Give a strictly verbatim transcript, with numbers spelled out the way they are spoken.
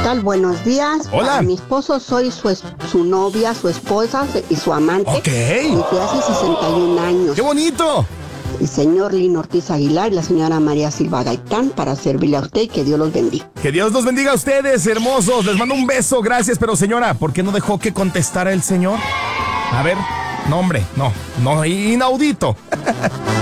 tal? Buenos días. Hola. Para mi esposo soy su, es- su novia, su esposa y su amante. Ok. Desde hace sesenta y un años. ¡Qué bonito! El señor Lino Ortiz Aguilar y la señora María Silva Gaitán para servirle a usted y que Dios los bendiga. Que Dios los bendiga a ustedes, hermosos. Les mando un beso, gracias. Pero señora, ¿por qué no dejó que contestara el señor? A ver, no hombre, no, no, inaudito.